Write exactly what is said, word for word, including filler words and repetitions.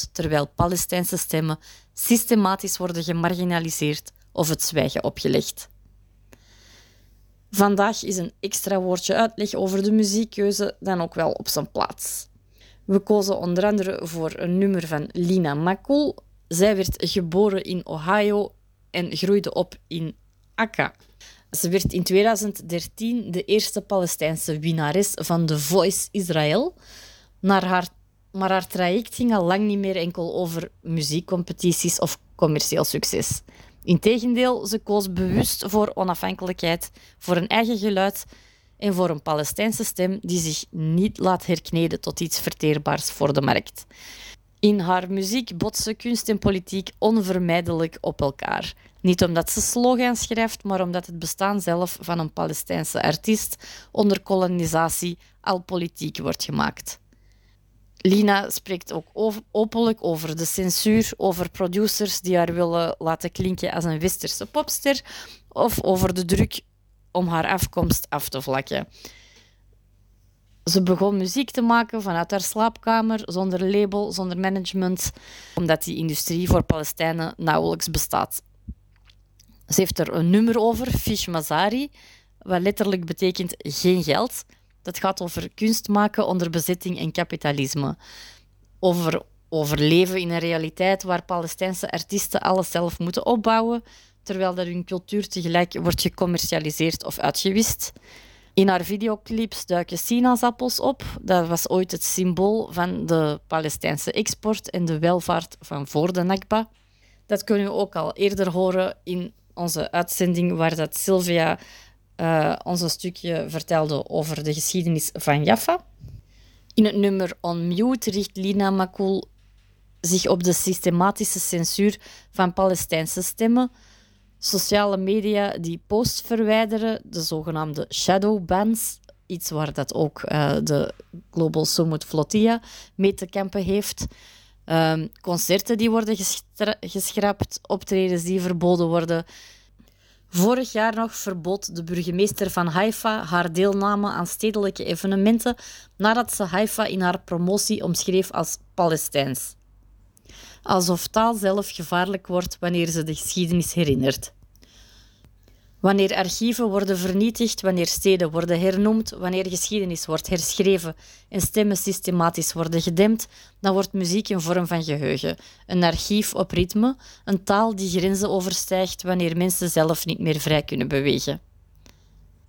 terwijl Palestijnse stemmen systematisch worden gemarginaliseerd of het zwijgen opgelegd. Vandaag is een extra woordje uitleg over de muziekkeuze dan ook wel op zijn plaats. We kozen onder andere voor een nummer van Lina Makul. Zij werd geboren in Ohio en groeide op in Akka. Ze werd in twintig dertien de eerste Palestijnse winnares van The Voice Israël. Naar haar, maar haar traject ging al lang niet meer enkel over muziekcompetities of commercieel succes. Integendeel, ze koos bewust voor onafhankelijkheid, voor een eigen geluid en voor een Palestijnse stem die zich niet laat herkneden tot iets verteerbaars voor de markt. In haar muziek botsen kunst en politiek onvermijdelijk op elkaar. Niet omdat ze slogans schrijft, maar omdat het bestaan zelf van een Palestijnse artiest onder kolonisatie al politiek wordt gemaakt. Lina spreekt ook openlijk over de censuur, over producers die haar willen laten klinken als een westerse popster of over de druk om haar afkomst af te vlakken. Ze begon muziek te maken vanuit haar slaapkamer, zonder label, zonder management, omdat die industrie voor Palestijnen nauwelijks bestaat. Ze heeft er een nummer over, Fish Mazari, wat letterlijk betekent geen geld. Dat gaat over kunst maken onder bezetting en kapitalisme. Over overleven in een realiteit waar Palestijnse artiesten alles zelf moeten opbouwen, terwijl dat hun cultuur tegelijk wordt gecommercialiseerd of uitgewist. In haar videoclips duiken sinaasappels op. Dat was ooit het symbool van de Palestijnse export en de welvaart van voor de Nakba. Dat kunnen we ook al eerder horen in onze uitzending, waar dat Sylvia uh, ons een stukje vertelde over de geschiedenis van Jaffa. In het nummer On Mute richt Lina Makul zich op de systematische censuur van Palestijnse stemmen, sociale media die posts verwijderen, de zogenaamde shadow bans, iets waar dat ook uh, de Global Summit Flotilla mee te kampen heeft. Um, concerten die worden gestra- geschrapt, optredens die verboden worden. Vorig jaar nog verbood de burgemeester van Haifa haar deelname aan stedelijke evenementen nadat ze Haifa in haar promotie omschreef als Palestijns. Alsof taal zelf gevaarlijk wordt wanneer ze de geschiedenis herinnert. Wanneer archieven worden vernietigd, wanneer steden worden hernoemd, wanneer geschiedenis wordt herschreven en stemmen systematisch worden gedempt, dan wordt muziek een vorm van geheugen. Een archief op ritme, een taal die grenzen overstijgt wanneer mensen zelf niet meer vrij kunnen bewegen.